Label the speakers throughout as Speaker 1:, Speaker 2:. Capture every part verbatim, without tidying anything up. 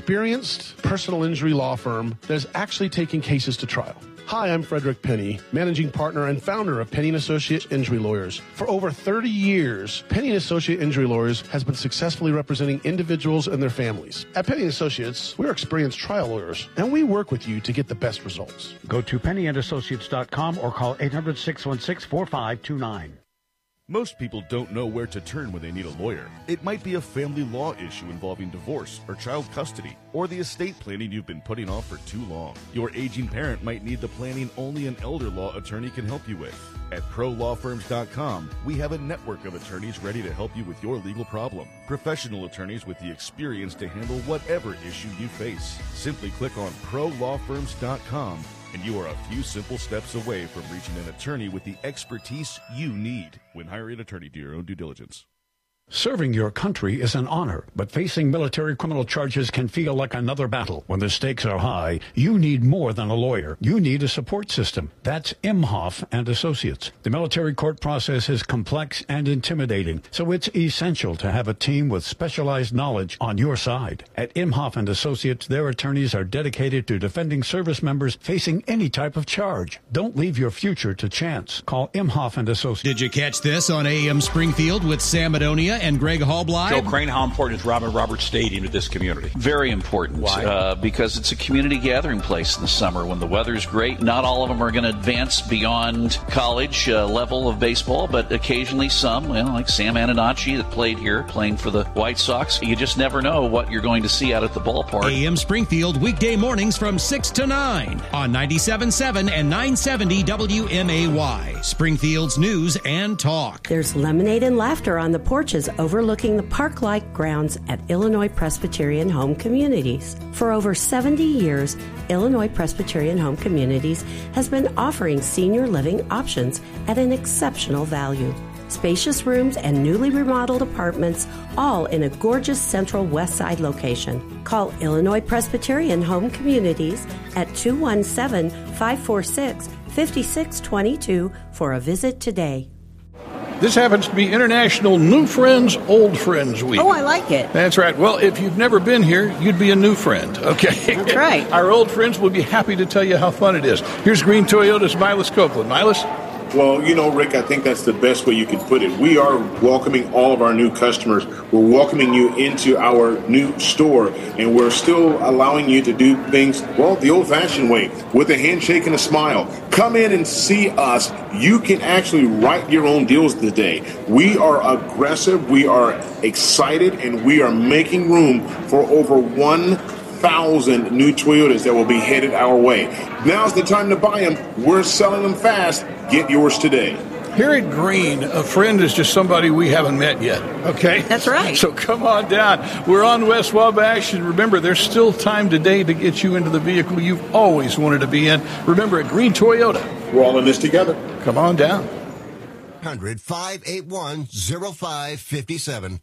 Speaker 1: experienced personal injury law firm that is actually taking cases to trial. Hi, I'm Frederick Penny, managing partner and founder of Penny and Associate Injury Lawyers. For over thirty years, Penny and Associate Injury Lawyers has been successfully representing individuals and their families. At Penny and Associates, we're experienced trial lawyers, and we work with you to get the best results.
Speaker 2: Go to penny and associates dot com or call eight hundred, six one six, four five two nine.
Speaker 3: Most people don't know where to turn when they need a lawyer. It might be a family law issue involving divorce or child custody, or the estate planning you've been putting off for too long. Your aging parent might need the planning only an elder law attorney can help you with. At pro law firms dot com, we have a network of attorneys ready to help you with your legal problem. Professional attorneys with the experience to handle whatever issue you face. Simply click on pro law firms dot com and you are a few simple steps away from reaching an attorney with the expertise you need. When hiring an attorney, do your own due diligence.
Speaker 2: Serving your country is an honor, but facing military criminal charges can feel like another battle. When the stakes are high, you need more than a lawyer. You need a support system. That's Imhoff and Associates. The military court process is complex and intimidating, so it's essential to have a team with specialized knowledge on your side. At Imhoff and Associates, their attorneys are dedicated to defending service members facing any type of charge. Don't leave your future to chance. Call Imhoff and Associates.
Speaker 4: Did you catch this on A M Springfield with Sam Madonia and Greg Hallbly?
Speaker 5: Joe Crane, how important is Robin Roberts Stadium to this community?
Speaker 6: Very important.
Speaker 5: Why?
Speaker 6: Uh, because it's a community gathering place in the summer when the weather's great. Not all of them are going to advance beyond college uh, level of baseball, but occasionally some, well, like Sam Ananacci that played here, playing for the White Sox. You just never know what you're going to see out at the ballpark.
Speaker 4: A M Springfield, weekday mornings from six to nine on ninety-seven point seven and nine seventy W M A Y. Springfield's news and talk.
Speaker 7: There's lemonade and laughter on the porches overlooking the park-like grounds at Illinois Presbyterian Home Communities. For over seventy years, Illinois Presbyterian Home Communities has been offering senior living options at an exceptional value. Spacious rooms and newly remodeled apartments, all in a gorgeous central west side location. Call Illinois Presbyterian Home Communities at two one seven, five four six, five six two two for a visit today.
Speaker 8: This happens to be International New Friends, Old Friends Week.
Speaker 9: Oh, I like it.
Speaker 8: That's right. Well, if you've never been here, you'd be a new friend, okay?
Speaker 9: That's right.
Speaker 8: Our old friends will be happy to tell you how fun it is. Here's Green Toyota's Milas Copeland. Milas?
Speaker 10: Well, you know, Rick, I think that's the best way you could put it. We are welcoming all of our new customers. We're welcoming you into our new store, and we're still allowing you to do things, well, the old-fashioned way, with a handshake and a smile. Come in and see us. You can actually write your own deals today. We are aggressive, we are excited, and we are making room for over one thousand new Toyotas that will be headed our way. Now's the time to buy them. We're selling them fast. Get yours today.
Speaker 8: Here at Green, a friend is just somebody we haven't met yet, okay?
Speaker 9: That's right.
Speaker 8: So come on down. We're on West Wabash, and remember, there's still time today to get you into the vehicle you've always wanted to be in. Remember, at Green Toyota,
Speaker 10: we're all in this together.
Speaker 8: Come on down.
Speaker 11: one hundred, five eight one, oh five five seven.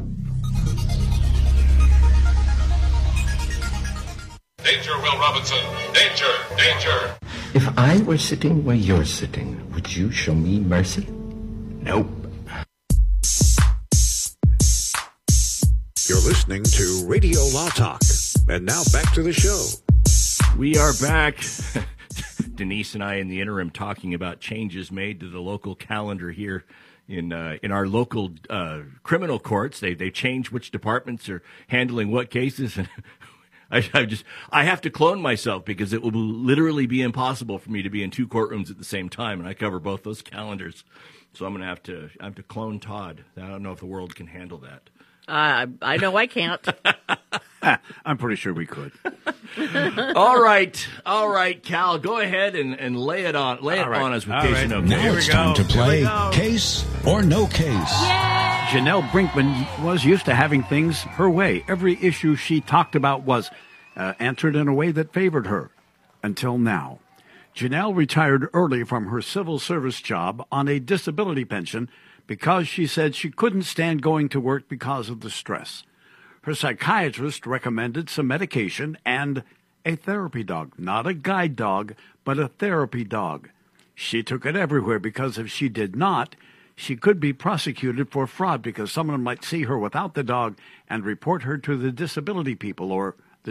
Speaker 12: Danger, Will Robinson. Danger, danger.
Speaker 13: If I were sitting where you're sitting, would you show me mercy? Nope.
Speaker 14: You're listening to Radio Law Talk. And now back to the show.
Speaker 15: We are back. Denise and I in the interim talking about changes made to the local calendar here in uh, in our local uh, criminal courts. They they change which departments are handling what cases, and I, I just I have to clone myself because it will literally be impossible for me to be in two courtrooms at the same time, and I cover both those calendars. So I'm going to have to I have to clone Todd. I don't know if the world can handle that.
Speaker 9: Uh, I know I can't.
Speaker 2: I'm pretty sure we could.
Speaker 15: all right, all right, Cal, go ahead and, and lay it on, lay it
Speaker 2: right.
Speaker 15: on us with
Speaker 2: all
Speaker 15: case
Speaker 2: right.
Speaker 15: or no
Speaker 4: Now
Speaker 15: case.
Speaker 4: it's time to play Case or No Case.
Speaker 2: Yeah. Janelle Brinkman was used to having things her way. Every issue she talked about was uh, answered in a way that favored her. Until now. Janelle retired early from her civil service job on a disability pension because she said she couldn't stand going to work because of the stress. Her psychiatrist recommended some medication and a therapy dog, not a guide dog, but a therapy dog. She took it everywhere because if she did not, she could be prosecuted for fraud because someone might see her without the dog and report her to the disability people or